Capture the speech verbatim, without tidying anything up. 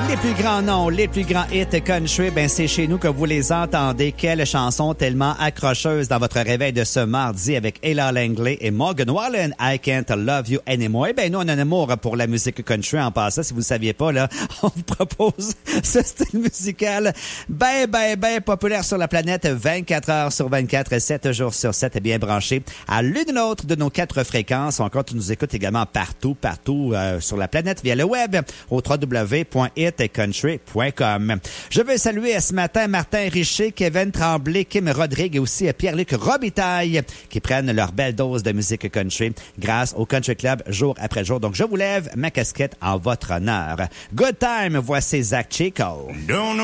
Les plus grands noms, les plus grands hits country, ben c'est chez nous que vous les entendez. Quelle chanson tellement accrocheuse dans votre réveil de ce mardi avec Ella Langley et Morgan Wallen, I Can't Love You Anymore. Eh ben nous, on a un amour pour la musique country en passant. Si vous ne saviez pas, là, on vous propose ce style musical ben, ben, ben populaire sur la planète, vingt-quatre heures sur vingt-quatre, sept jours sur sept, bien branché à l'une ou l'autre de nos quatre fréquences. Encore, tu nous écoutes également partout, partout euh, sur la planète via le web au w w w point hit country point com. Je veux saluer ce matin Martin Richer, Kevin Tremblay, Kim Rodrigue et aussi Pierre-Luc Robitaille qui prennent leur belle dose de musique country grâce au Country Club jour après jour. Donc, je vous lève ma casquette en votre honneur. Good time, voici Zach Chico. Don't